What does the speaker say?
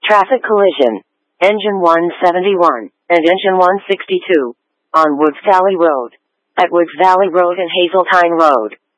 Traffic collision. Engine 171 and engine 162 on Woods Valley Road. At Woods Valley Road and Hazeltine Road.